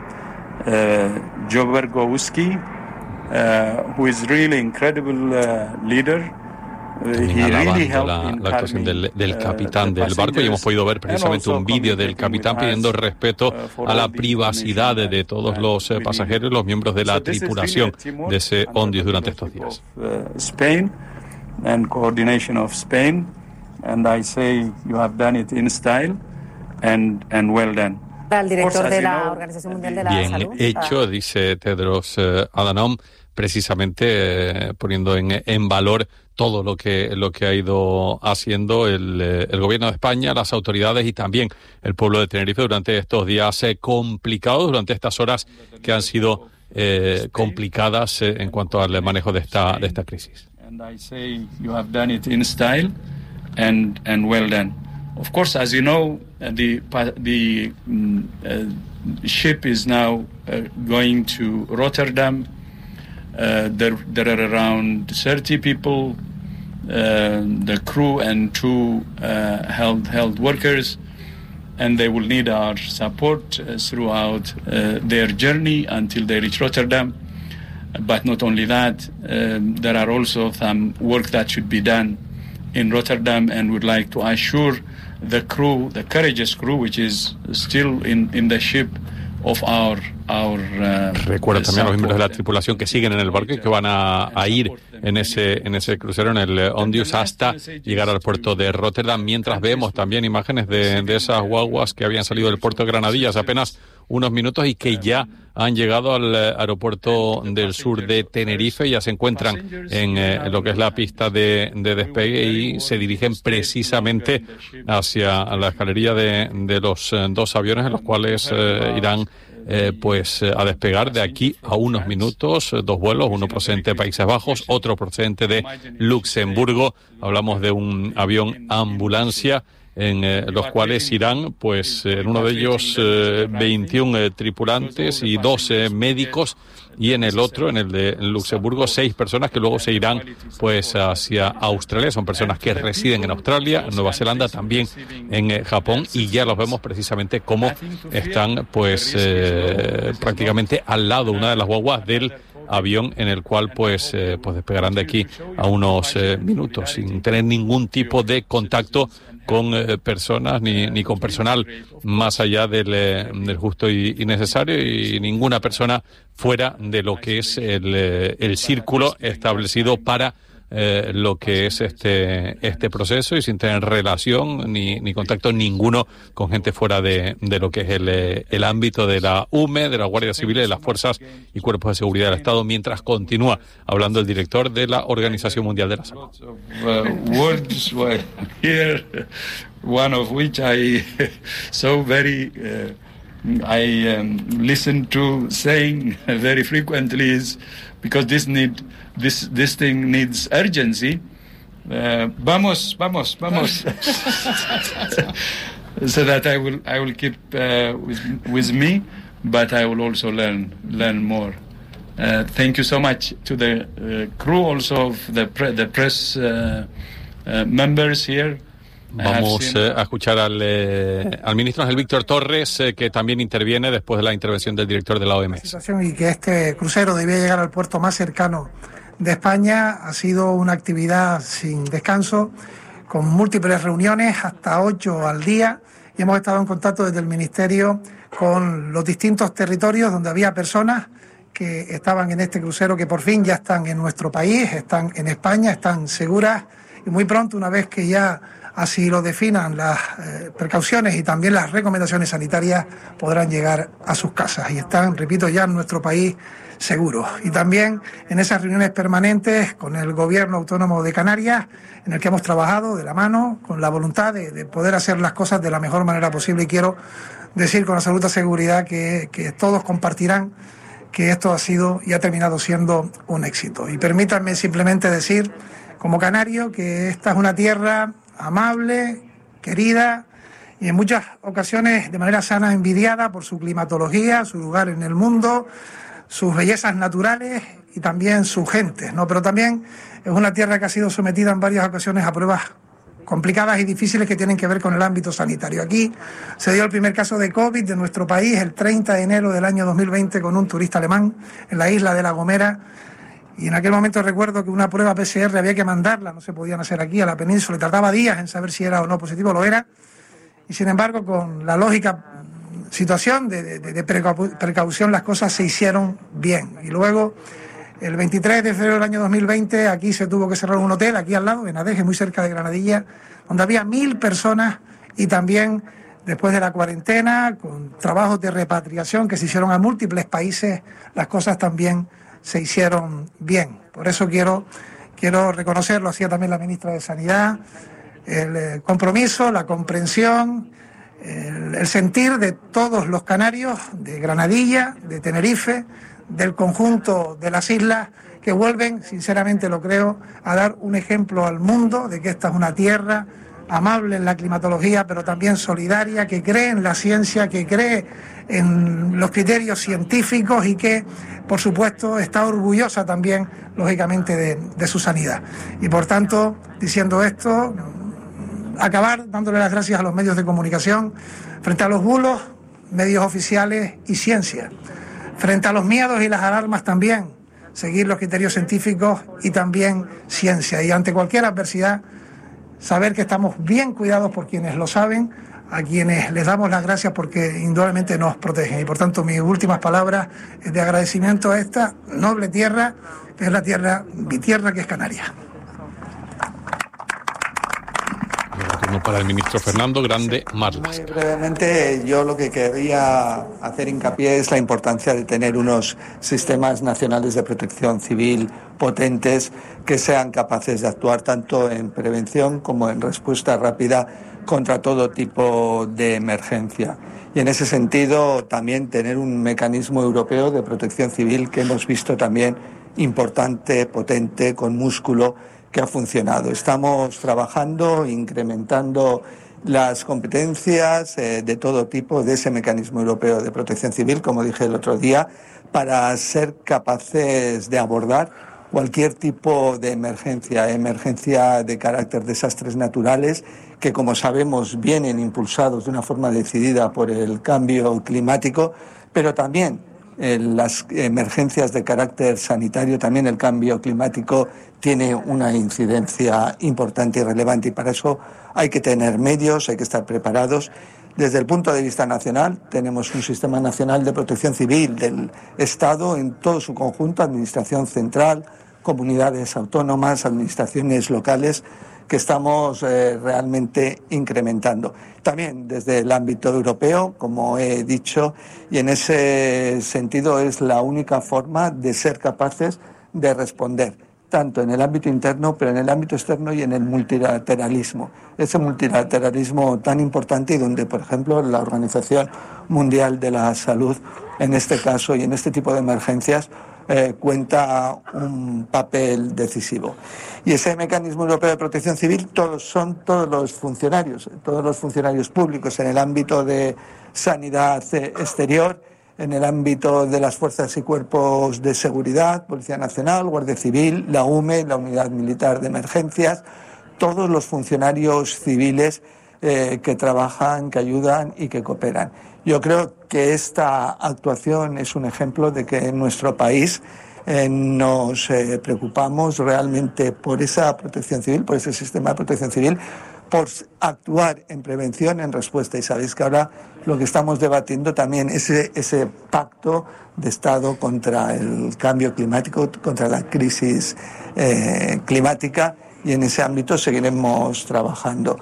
Jobergowski, who is really incredible leader. También alabando la actuación del capitán del barco, y hemos podido ver precisamente un vídeo del capitán pidiendo respeto a la privacidad de todos los pasajeros y los miembros de la tripulación de ese Ondius durante estos días. Spain and coordination of Spain, and I say you have done it in style and well done. El director de la Organización Mundial de la Salud. Bien hecho, dice Tedros Adhanom, precisamente poniendo en valor todo lo que ha ido haciendo el gobierno de España, las autoridades y también el pueblo de Tenerife durante estos días complicados, durante estas horas que han sido complicadas en cuanto al manejo de esta crisis. And I say you have done it in style and well done. Of course, as you know, the ship is now going to Rotterdam. There are around 30 people, the crew and 2 health workers, and they will need our support throughout their journey until they reach Rotterdam. But not only that, there are also some work that should be done in Rotterdam, and would like to assure the crew, the courageous crew, which is still in the ship, of our Recuerda también a los miembros de la tripulación que siguen en el barco y que van a ir en ese crucero, en el Ondius, hasta llegar al puerto de Rotterdam, mientras vemos también imágenes de esas guaguas que habían salido del puerto de Granadilla hace apenas unos minutos y que ya han llegado al aeropuerto del sur de Tenerife, ya se encuentran en lo que es la pista de despegue y se dirigen precisamente hacia la escalería de los 2 aviones en los cuales irán a despegar de aquí a unos minutos. 2 vuelos, uno procedente de Países Bajos, otro procedente de Luxemburgo. Hablamos de un avión ambulancia en los cuales irán, en uno de ellos 21 tripulantes y 12 médicos, y en el otro, en el de Luxemburgo, 6 personas que luego se irán hacia Australia. Son personas que residen en Australia, en Nueva Zelanda, también en Japón, y ya los vemos precisamente cómo están prácticamente al lado, una de las guaguas del avión en el cual despegarán de aquí a unos minutos, sin tener ningún tipo de contacto con personas ni con personal más allá del justo y necesario, y ninguna persona fuera de lo que es el círculo establecido para lo que es este proceso, y sin tener relación ni contacto ninguno con gente fuera de lo que es el ámbito de la UME, de la Guardia Civil y de las fuerzas y cuerpos de seguridad del Estado, mientras continúa hablando el director de la Organización Mundial de la Salud. Words were here, one of which I so very I listen to saying very frequently is because this thing needs urgency. Vamos. So that I will keep with me, but I will also learn more. Thank you so much to the crew, also of the press members here. Vamos a escuchar al ministro Ángel Víctor Torres, que también interviene después de la intervención del director de la OMS. Y que este crucero debía llegar al puerto más cercano de España. Ha sido una actividad sin descanso, con múltiples reuniones, hasta 8 al día, y hemos estado en contacto desde el Ministerio con los distintos territorios donde había personas que estaban en este crucero, que por fin ya están en nuestro país, están en España, están seguras, y muy pronto, una vez que ya así lo definan las precauciones y también las recomendaciones sanitarias, podrán llegar a sus casas y están, repito, ya en nuestro país seguros. Y también en esas reuniones permanentes con el Gobierno Autónomo de Canarias, en el que hemos trabajado de la mano, con la voluntad de poder hacer las cosas de la mejor manera posible, y quiero decir con absoluta seguridad que todos compartirán que esto ha sido y ha terminado siendo un éxito. Y permítanme simplemente decir, como canario, que esta es una tierra amable, querida, y en muchas ocasiones de manera sana envidiada por su climatología, su lugar en el mundo, sus bellezas naturales y también sus gentes, ¿no? Pero también es una tierra que ha sido sometida en varias ocasiones a pruebas complicadas y difíciles que tienen que ver con el ámbito sanitario. Aquí se dio el primer caso de COVID de nuestro país el 30 de enero del año 2020 con un turista alemán en la isla de La Gomera. Y en aquel momento recuerdo que una prueba PCR había que mandarla, no se podían hacer aquí a la península, y tardaba días en saber si era o no positivo, lo era. Y sin embargo, con la lógica situación de precaución, las cosas se hicieron bien. Y luego, el 23 de febrero del año 2020, aquí se tuvo que cerrar un hotel, aquí al lado, en Adeje, muy cerca de Granadilla, donde había 1000 personas, y también, después de la cuarentena, con trabajos de repatriación que se hicieron a múltiples países, las cosas también se hicieron bien. Por eso quiero reconocerlo, hacía también la ministra de Sanidad, el compromiso, la comprensión, el sentir de todos los canarios, de Granadilla, de Tenerife, del conjunto de las islas, que vuelven, sinceramente lo creo, a dar un ejemplo al mundo de que esta es una tierra amable en la climatología, pero también solidaria, que cree en la ciencia, que cree en los criterios científicos y que, por supuesto, está orgullosa también, lógicamente, de su sanidad. Y, por tanto, diciendo esto, acabar dándole las gracias a los medios de comunicación frente a los bulos, medios oficiales y ciencia. Frente a los miedos y las alarmas también, seguir los criterios científicos y también ciencia. Y ante cualquier adversidad, saber que estamos bien cuidados por quienes lo saben, a quienes les damos las gracias porque indudablemente nos protegen. Y por tanto, mis últimas palabras es de agradecimiento a esta noble tierra, que es mi tierra, que es Canarias. Para el ministro Fernando Grande Marlaska. Muy brevemente, yo lo que quería hacer hincapié es la importancia de tener unos sistemas nacionales de protección civil potentes que sean capaces de actuar tanto en prevención como en respuesta rápida contra todo tipo de emergencia. Y en ese sentido también tener un mecanismo europeo de protección civil que hemos visto también importante, potente, con músculo, que ha funcionado. Estamos trabajando, incrementando las competencias de todo tipo de ese mecanismo europeo de protección civil, como dije el otro día, para ser capaces de abordar cualquier tipo de emergencia de carácter desastres naturales, que como sabemos vienen impulsados de una forma decidida por el cambio climático, pero también las emergencias de carácter sanitario, también el cambio climático tiene una incidencia importante y relevante, y para eso hay que tener medios, hay que estar preparados. Desde el punto de vista nacional, tenemos un sistema nacional de protección civil del Estado en todo su conjunto, administración central, comunidades autónomas, administraciones locales, que estamos realmente incrementando. También desde el ámbito europeo, como he dicho, y en ese sentido es la única forma de ser capaces de responder, tanto en el ámbito interno, pero en el ámbito externo y en el multilateralismo. Ese multilateralismo tan importante y donde, por ejemplo, la Organización Mundial de la Salud, en este caso y en este tipo de emergencias, cuenta un papel decisivo. Y ese mecanismo europeo de protección civil son todos los funcionarios públicos en el ámbito de sanidad exterior, en el ámbito de las fuerzas y cuerpos de seguridad, Policía Nacional, Guardia Civil, la UME, la Unidad Militar de Emergencias, todos los funcionarios civiles que trabajan, que ayudan y que cooperan. Yo creo que esta actuación es un ejemplo de que en nuestro país nos preocupamos realmente por esa protección civil, por ese sistema de protección civil, por actuar en prevención, en respuesta. Y sabéis que ahora lo que estamos debatiendo también es ese pacto de Estado contra el cambio climático, contra la crisis climática, y en ese ámbito seguiremos trabajando.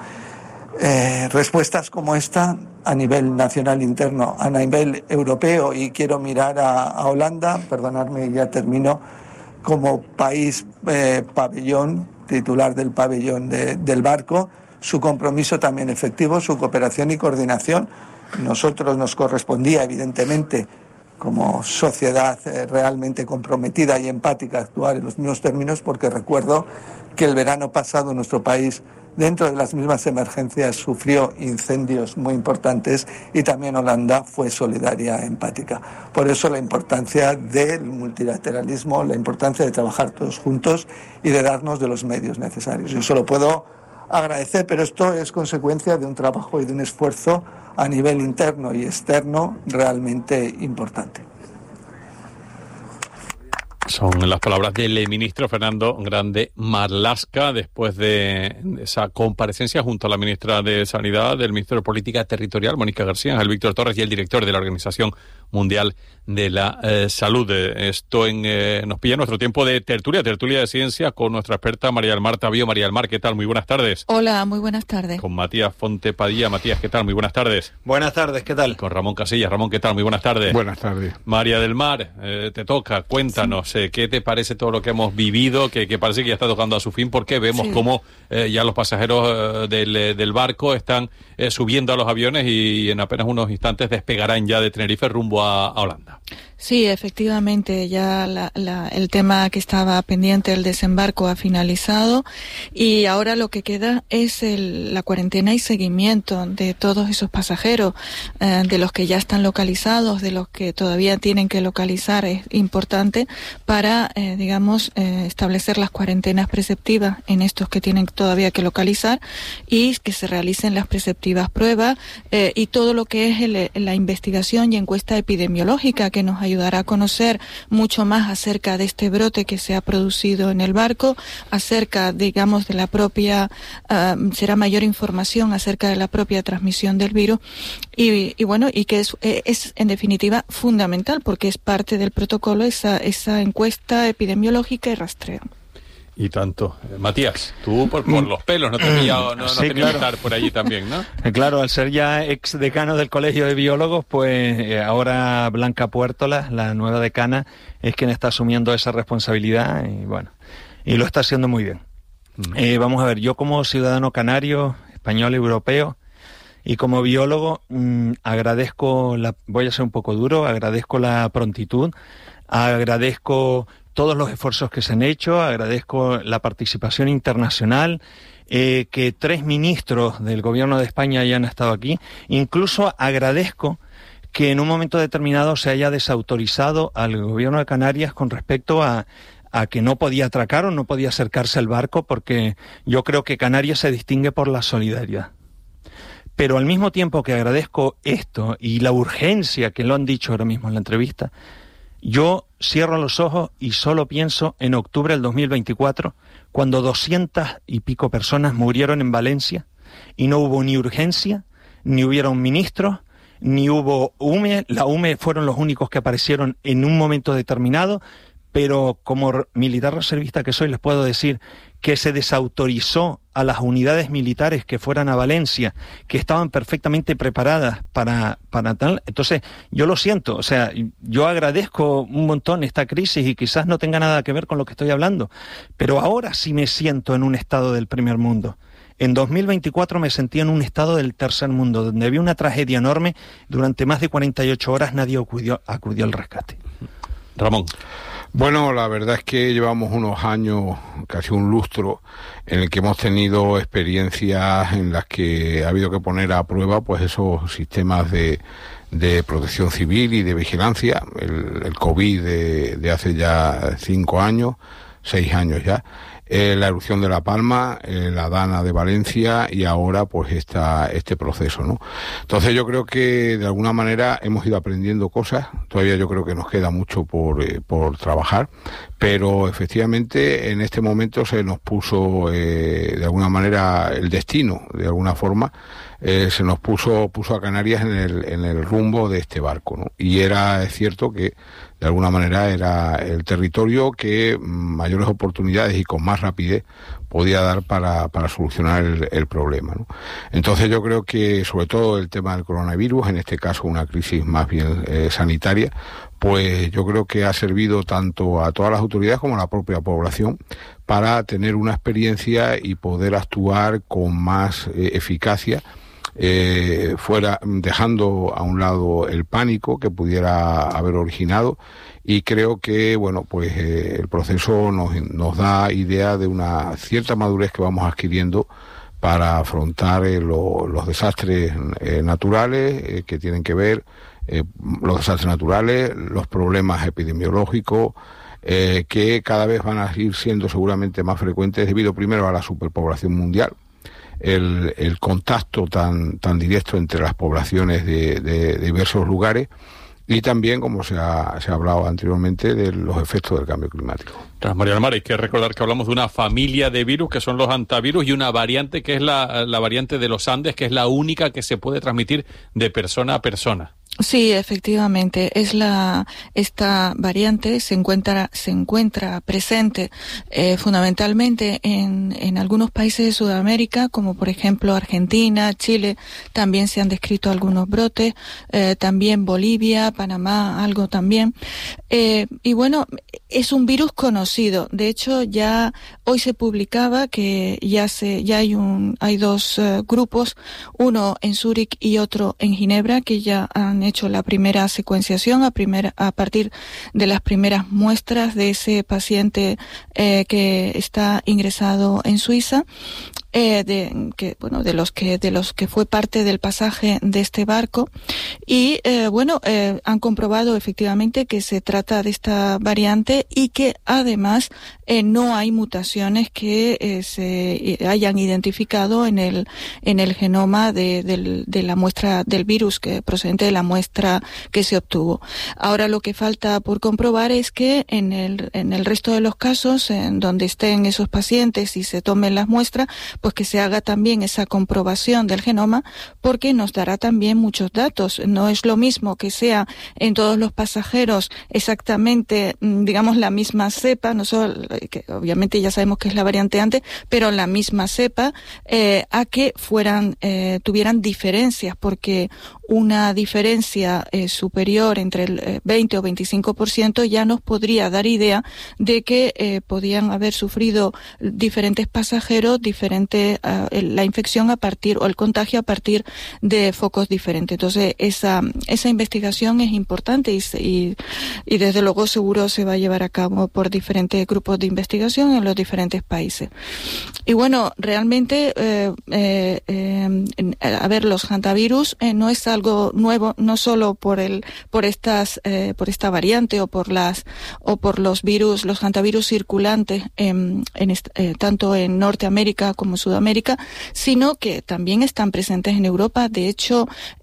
Respuestas como esta a nivel nacional interno, a nivel europeo, y quiero mirar a Holanda, perdonadme, ya termino, como país pabellón, titular del pabellón del barco, su compromiso también efectivo, su cooperación y coordinación. Nosotros nos correspondía, evidentemente, como sociedad realmente comprometida y empática, actuar en los mismos términos, porque recuerdo que el verano pasado nuestro país, dentro de las mismas emergencias, sufrió incendios muy importantes, y también Holanda fue solidaria, empática. Por eso la importancia del multilateralismo, la importancia de trabajar todos juntos y de darnos de los medios necesarios. Yo solo puedo agradecer, pero esto es consecuencia de un trabajo y de un esfuerzo a nivel interno y externo realmente importante. Son las palabras del ministro Fernando Grande Marlaska después de esa comparecencia junto a la ministra de Sanidad, del ministro de Política Territorial, Mónica García, Ángel Víctor Torres, y el director de la Organización Mundial de la Salud. Esto nos pilla nuestro tiempo de tertulia de ciencia, con nuestra experta María del Mar Tavío. María del Mar, ¿qué tal? Muy buenas tardes. Hola, muy buenas tardes. Con Matías Fontepadilla. Matías, ¿qué tal? Muy buenas tardes. Buenas tardes, ¿qué tal? Con Ramón Casillas. Ramón, ¿qué tal? Muy buenas tardes. Buenas tardes. María del Mar, te toca, cuéntanos, ¿qué te parece todo lo que hemos vivido, que parece que ya está tocando a su fin, porque vemos cómo ya los pasajeros del barco están subiendo a los aviones y en apenas unos instantes despegarán ya de Tenerife rumbo a Holanda? Sí, efectivamente, ya el tema que estaba pendiente, el desembarco, ha finalizado, y ahora lo que queda es la cuarentena y seguimiento de todos esos pasajeros, de los que ya están localizados, de los que todavía tienen que localizar. Es importante para, establecer las cuarentenas preceptivas en estos que tienen todavía que localizar, y que se realicen las preceptivas pruebas y todo lo que es la investigación y encuesta epidemiológica, que nos ayudará a conocer mucho más acerca de este brote que se ha producido en el barco, acerca, de la propia, será mayor información acerca de la propia transmisión del virus, y que es en definitiva fundamental, porque es parte del protocolo esa encuesta epidemiológica y rastreo. Y tanto. Matías, tú por los pelos no te tenías que estar por allí también, ¿no? Claro, al ser ya ex decano del Colegio de Biólogos, pues ahora Blanca Puértola, la nueva decana, es quien está asumiendo esa responsabilidad, y lo está haciendo muy bien. Vamos a ver, yo como ciudadano canario, español y europeo, Y como biólogo agradezco, voy a ser un poco duro, agradezco la prontitud, agradezco todos los esfuerzos que se han hecho, agradezco la participación internacional, que 3 ministros del gobierno de España hayan estado aquí. Incluso agradezco que en un momento determinado se haya desautorizado al gobierno de Canarias con respecto a que no podía atracar o no podía acercarse al barco, porque yo creo que Canarias se distingue por la solidaridad. Pero al mismo tiempo que agradezco esto y la urgencia que lo han dicho ahora mismo en la entrevista, yo cierro los ojos y solo pienso en octubre del 2024, cuando 200 y pico personas murieron en Valencia y no hubo ni urgencia, ni hubieron ministros, ni hubo UME. La UME fueron los únicos que aparecieron en un momento determinado, pero como militar reservista que soy les puedo decir que se desautorizó a las unidades militares que fueran a Valencia, que estaban perfectamente preparadas para tal. Entonces, yo lo siento, o sea, yo agradezco un montón esta crisis y quizás no tenga nada que ver con lo que estoy hablando, pero ahora sí me siento en un estado del primer mundo. En 2024 me sentí en un estado del tercer mundo, donde había una tragedia enorme. Durante más de 48 horas nadie acudió al rescate. Ramón. Bueno, la verdad es que llevamos unos años, casi un lustro, en el que hemos tenido experiencias en las que ha habido que poner a prueba pues esos sistemas de protección civil y de vigilancia. El COVID de hace ya 5 años, 6 años ya, la erupción de La Palma, la Dana de Valencia y ahora pues este proceso, ¿no? Entonces yo creo que de alguna manera hemos ido aprendiendo cosas. Todavía yo creo que nos queda mucho por trabajar, pero efectivamente en este momento se nos puso de alguna manera el destino, de alguna forma se nos puso a Canarias en el rumbo de este barco, ¿no? Y es cierto que de alguna manera era el territorio que mayores oportunidades y con más rapidez podía dar para solucionar el problema, ¿no? Entonces yo creo que sobre todo el tema del coronavirus, en este caso una crisis más bien sanitaria, pues yo creo que ha servido tanto a todas las autoridades como a la propia población para tener una experiencia y poder actuar con más eficacia, dejando a un lado el pánico que pudiera haber originado. Y creo que, bueno, pues el proceso nos da idea de una cierta madurez que vamos adquiriendo para afrontar los desastres naturales que tienen que ver, los desastres naturales, los problemas epidemiológicos, que cada vez van a ir siendo seguramente más frecuentes debido primero a la superpoblación mundial, el contacto tan directo entre las poblaciones de diversos lugares, y también, como se ha hablado anteriormente, de los efectos del cambio climático. María del Mar, hay que recordar que hablamos de una familia de virus que son los hantavirus y una variante que es la variante de los Andes, que es la única que se puede transmitir de persona a persona. Sí, efectivamente, esta variante se encuentra presente fundamentalmente en algunos países de Sudamérica, como por ejemplo Argentina, Chile, también se han descrito algunos brotes, también Bolivia, Panamá, algo también. Y bueno, es un virus conocido. De hecho, ya hoy se publicaba que hay 2 grupos, uno en Zúrich y otro en Ginebra, que ya han hecho la primera secuenciación a partir de las primeras muestras de ese paciente que está ingresado en Suiza, de los que fue parte del pasaje de este barco, y han comprobado efectivamente que se trata de esta variante y que además no hay mutaciones que se hayan identificado en el genoma de la muestra del virus procedente de la muestra que se obtuvo. Ahora lo que falta por comprobar es que en el resto de los casos en donde estén esos pacientes y se tomen las muestras, pues que se haga también esa comprobación del genoma, porque nos dará también muchos datos. No es lo mismo que sea en todos los pasajeros exactamente, digamos, la misma cepa, no solo, que obviamente ya sabemos que es la variante antes, pero la misma cepa, a que tuvieran diferencias, porque una diferencia superior entre el 20 o 25%, ya nos podría dar idea de que podían haber sufrido diferentes pasajeros la infección a partir, o el contagio a partir de focos diferentes. Entonces, esa investigación es importante y desde luego seguro se va a llevar a cabo por diferentes grupos de investigación en los diferentes países. Y bueno, realmente, a ver, los hantavirus no es algo nuevo, no solo por esta variante o por los virus, los hantavirus circulantes tanto en Norteamérica como en Sudamérica, sino que también están presentes en Europa. De hecho,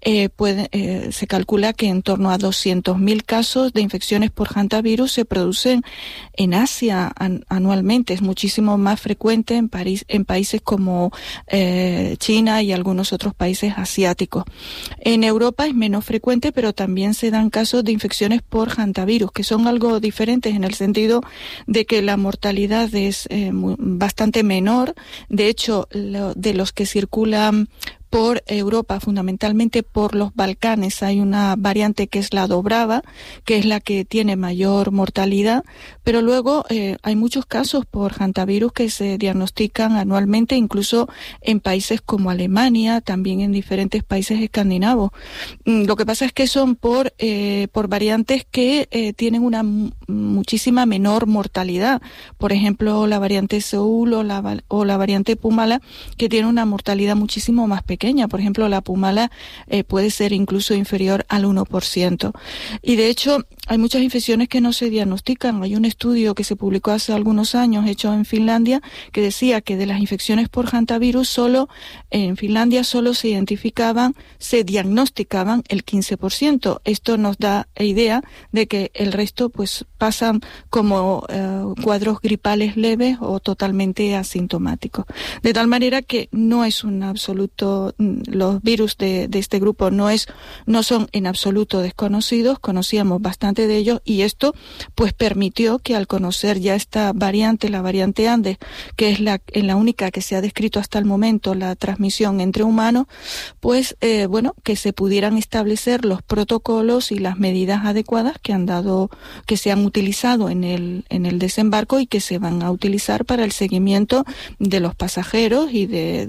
se calcula que en torno a 200.000 casos de infecciones por hantavirus se producen en Asia anualmente. Es muchísimo más frecuente en países como China y algunos otros países asiáticos. En Europa es menos frecuente, pero también se dan casos de infecciones por hantavirus, que son algo diferentes en el sentido de que la mortalidad es bastante menor. De hecho, de los que circulan por Europa, fundamentalmente por los Balcanes, hay una variante que es la Dobrava, que es la que tiene mayor mortalidad, pero luego hay muchos casos por hantavirus que se diagnostican anualmente, incluso en países como Alemania, también en diferentes países escandinavos. Lo que pasa es que son por variantes que tienen una muchísima menor mortalidad. Por ejemplo, la variante Seúl o la variante Pumala, que tiene una mortalidad muchísimo más pequeña. Por ejemplo, la Pumala puede ser incluso inferior al 1%. Y de hecho, hay muchas infecciones que no se diagnostican. Hay un estudio que se publicó hace algunos años, hecho en Finlandia, que decía que de las infecciones por hantavirus, en Finlandia solo se diagnosticaban el 15%. Esto nos da idea de que el resto pues pasan como cuadros gripales leves o totalmente asintomáticos. De tal manera que no es un absoluto, los virus de este grupo no son en absoluto desconocidos, conocíamos bastante de ellos, y esto pues permitió que, al conocer ya esta variante, la variante Andes, que es la única que se ha descrito hasta el momento la transmisión entre humanos, pues que se pudieran establecer los protocolos y las medidas adecuadas que se han utilizado en el desembarco y que se van a utilizar para el seguimiento de los pasajeros y de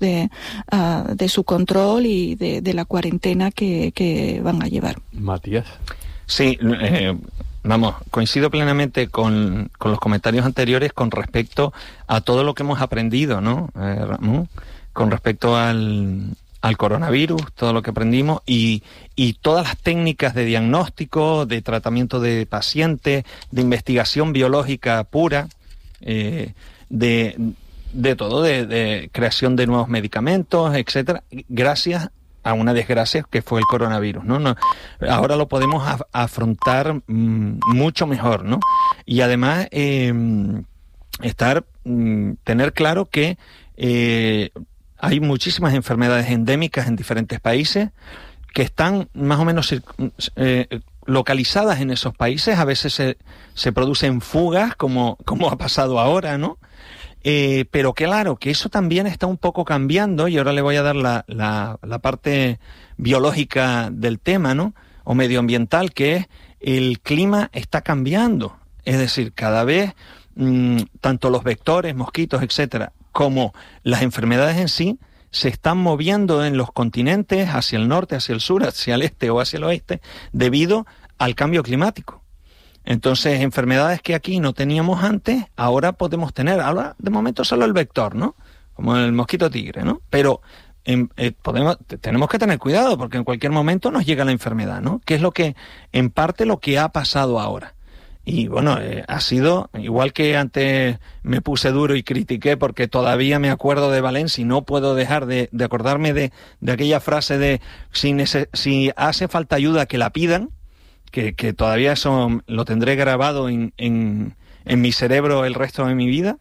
su control y de la cuarentena que van a llevar. Matías. Sí, coincido plenamente con los comentarios anteriores con respecto a todo lo que hemos aprendido, ¿no, Ramón? Con respecto al coronavirus, todo lo que aprendimos y todas las técnicas de diagnóstico, de tratamiento de pacientes, de investigación biológica pura, de todo, de creación de nuevos medicamentos, etcétera, gracias a una desgracia que fue el coronavirus, ¿no? Ahora lo podemos afrontar mucho mejor, ¿no? Y además tener claro que hay muchísimas enfermedades endémicas en diferentes países que están más o menos localizadas en esos países. A veces se producen fugas, como ha pasado ahora, ¿no? Pero claro, que eso también está un poco cambiando, y ahora le voy a dar la parte biológica del tema, ¿no? O medioambiental, que es el clima está cambiando. Es decir, cada vez tanto los vectores, mosquitos, etcétera, como las enfermedades en sí se están moviendo en los continentes hacia el norte, hacia el sur, hacia el este o hacia el oeste, debido al cambio climático. Entonces, enfermedades que aquí no teníamos antes, ahora podemos tener. Ahora, de momento, solo el vector, ¿no? Como el mosquito tigre, ¿no? Pero tenemos que tener cuidado, porque en cualquier momento nos llega la enfermedad, ¿no? Que es en parte, lo que ha pasado ahora. Y bueno, ha sido, igual que antes me puse duro y critiqué porque todavía me acuerdo de Valencia y no puedo dejar de acordarme de aquella frase de si hace falta ayuda, que la pidan, que todavía eso lo tendré grabado en mi cerebro el resto de mi vida.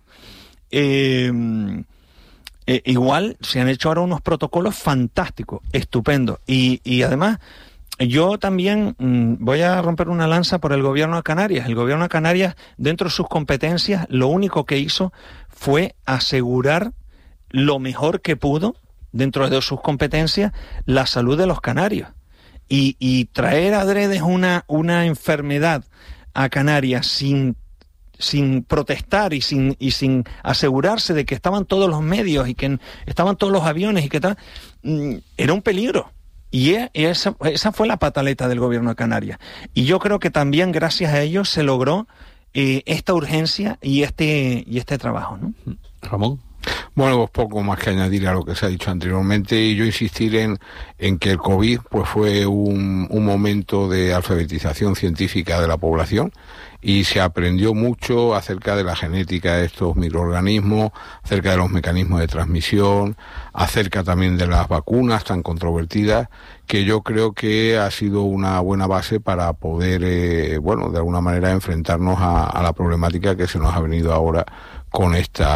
Igual se han hecho ahora unos protocolos fantásticos, estupendos, y además yo también voy a romper una lanza por el Gobierno de Canarias. El Gobierno de Canarias, dentro de sus competencias, lo único que hizo fue asegurar lo mejor que pudo, dentro de sus competencias, la salud de los canarios. y traer adrede una enfermedad a Canarias sin protestar y sin asegurarse de que estaban todos los medios y que estaban todos los aviones y que tal, era un peligro. Y esa fue la pataleta del gobierno de Canarias. Y yo creo que también gracias a ellos se logró esta urgencia y este trabajo, ¿no? Ramón. Bueno, pues poco más que añadir a lo que se ha dicho anteriormente, y yo insistir en que el COVID pues fue un momento de alfabetización científica de la población, y se aprendió mucho acerca de la genética de estos microorganismos, acerca de los mecanismos de transmisión, acerca también de las vacunas tan controvertidas, que yo creo que ha sido una buena base para poder, de alguna manera enfrentarnos a la problemática que se nos ha venido ahora con este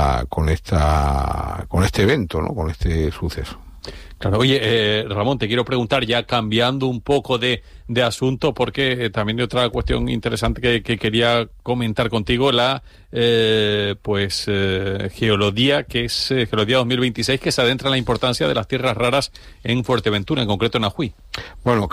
evento, ¿no? Con este suceso. Claro, oye, Ramón, te quiero preguntar, ya cambiando un poco de asunto, porque también hay otra cuestión interesante que quería comentar contigo, la Geología, que es Geología 2026, que se adentra en la importancia de las tierras raras en Fuerteventura, en concreto en Ajuy. Bueno,